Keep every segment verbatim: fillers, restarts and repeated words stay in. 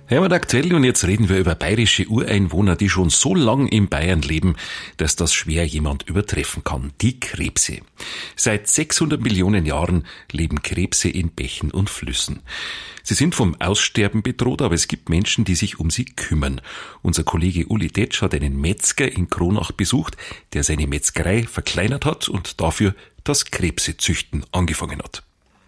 Heimat aktuell, und jetzt reden wir über bayerische Ureinwohner, die schon so lang in Bayern leben, dass das schwer jemand übertreffen kann. Die Krebse. Seit sechshundert Millionen Jahren leben Krebse in Bächen und Flüssen. Sie sind vom Aussterben bedroht, aber es gibt Menschen, die sich um sie kümmern. Unser Kollege Uli Detsch hat einen Metzger in Kronach besucht, der seine Metzgerei verkleinert hat und dafür das Krebsezüchten angefangen hat.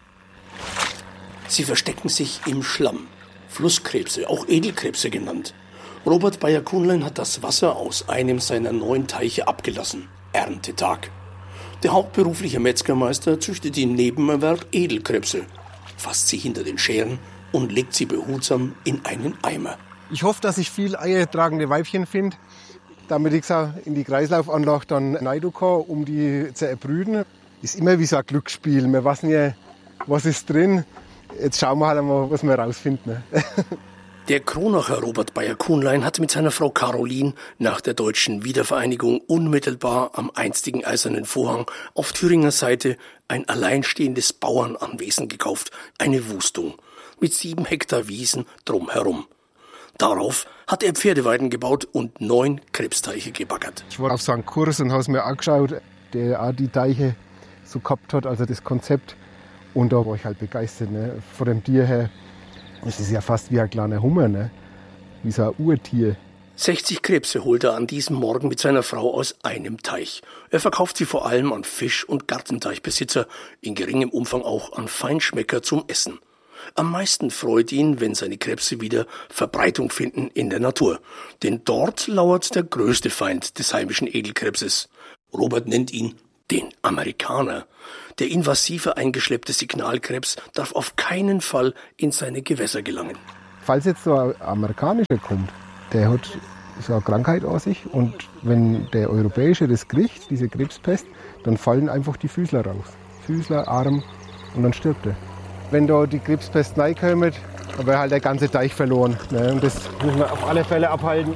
Sie verstecken sich im Schlamm. Flusskrebse, auch Edelkrebse genannt. Robert Bayer-Kuhnlein hat das Wasser aus einem seiner neun Teiche abgelassen. Erntetag. Der hauptberufliche Metzgermeister züchtet im Nebenerwerb Edelkrebse, fasst sie hinter den Scheren und legt sie behutsam in einen Eimer. Ich hoffe, dass ich viel eiertragende Weibchen finde, damit ich sie in die Kreislaufanlage dann rein kann, um die zu erbrüten. Ist immer wie so ein Glücksspiel. Wir wissen ja, was ist drin. Jetzt schauen wir halt mal, was wir rausfinden. Der Kronacher Robert Bayer-Kuhnlein hat mit seiner Frau Caroline nach der deutschen Wiedervereinigung unmittelbar am einstigen Eisernen Vorhang auf Thüringer Seite ein alleinstehendes Bauernanwesen gekauft, eine Wustung, mit sieben Hektar Wiesen drumherum. Darauf hat er Pferdeweiden gebaut und neun Krebsteiche gebaggert. Ich war auf so einem Kurs und habe es mir angeschaut, der auch die Teiche so gehabt hat, also das Konzept. Und da war ich halt begeistert, ne? Von dem Tier her. Es ist ja fast wie ein kleiner Hummer, ne? Wie so ein Urtier. sechzig Krebse holt er an diesem Morgen mit seiner Frau aus einem Teich. Er verkauft sie vor allem an Fisch- und Gartenteichbesitzer, in geringem Umfang auch an Feinschmecker zum Essen. Am meisten freut ihn, wenn seine Krebse wieder Verbreitung finden in der Natur. Denn dort lauert der größte Feind des heimischen Edelkrebses. Robert nennt ihn den Amerikaner. Der invasive eingeschleppte Signalkrebs darf auf keinen Fall in seine Gewässer gelangen. Falls jetzt so ein amerikanischer kommt, der hat so eine Krankheit an sich, und wenn der europäische das kriegt, diese Krebspest, dann fallen einfach die Füßler raus. Füßler, Arm, und dann stirbt er. Wenn da die Krebspest reinkommt, dann wäre halt der ganze Teich verloren. Ne? Und das müssen wir auf alle Fälle abhalten.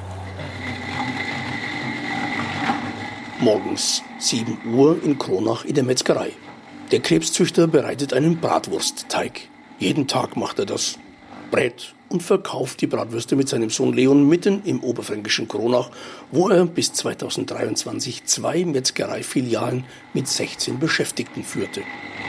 Morgens sieben Uhr in Kronach in der Metzgerei. Der Krebszüchter bereitet einen Bratwurstteig. Jeden Tag macht er das. Brät und verkauft die Bratwürste mit seinem Sohn Leon mitten im oberfränkischen Kronach, wo er bis zweitausenddreiundzwanzig zwei Metzgereifilialen mit sechzehn Beschäftigten führte.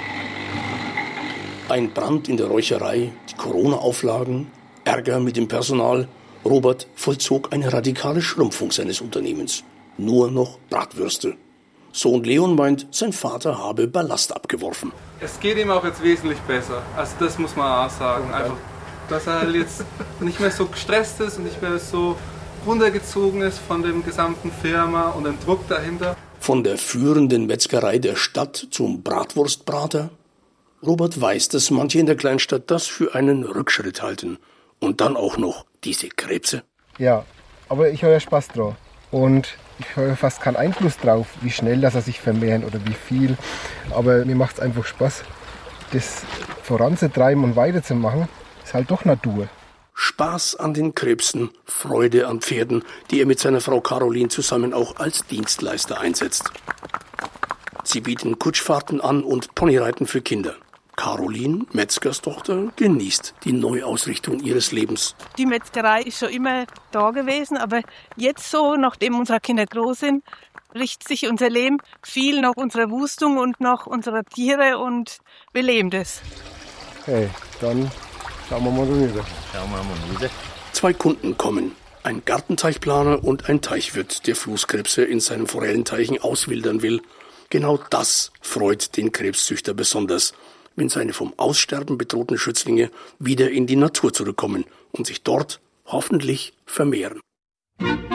Ein Brand in der Räucherei, die Corona-Auflagen, Ärger mit dem Personal. Robert vollzog eine radikale Schrumpfung seines Unternehmens. Nur noch Bratwürste. Sohn Leon meint, sein Vater habe Ballast abgeworfen. Es geht ihm auch jetzt wesentlich besser. Also das muss man auch sagen. Einfach, dass er halt jetzt nicht mehr so gestresst ist und nicht mehr so runtergezogen ist von dem gesamten Firma und dem Druck dahinter. Von der führenden Metzgerei der Stadt zum Bratwurstbrater. Robert weiß, dass manche in der Kleinstadt das für einen Rückschritt halten. Und dann auch noch diese Krebse. Ja, aber ich habe ja Spaß drauf. Und ich habe fast keinen Einfluss drauf, wie schnell dass er sich vermehren oder wie viel. Aber mir macht es einfach Spaß, das voranzutreiben und weiterzumachen. Ist halt doch Natur. Spaß an den Krebsen, Freude an Pferden, die er mit seiner Frau Caroline zusammen auch als Dienstleister einsetzt. Sie bieten Kutschfahrten an und Ponyreiten für Kinder. Caroline, Metzgerstochter, genießt die Neuausrichtung ihres Lebens. Die Metzgerei ist schon immer da gewesen, aber jetzt so, nachdem unsere Kinder groß sind, richtet sich unser Leben viel nach unserer Wustung und nach unserer Tiere, und wir leben das. Hey, dann schauen wir mal rüber. Schauen wir mal rüber. Zwei Kunden kommen. Ein Gartenteichplaner und ein Teichwirt, der Flusskrebse in seinen Forellenteichen auswildern will. Genau das freut den Krebszüchter besonders, wenn seine vom Aussterben bedrohten Schützlinge wieder in die Natur zurückkommen und sich dort hoffentlich vermehren.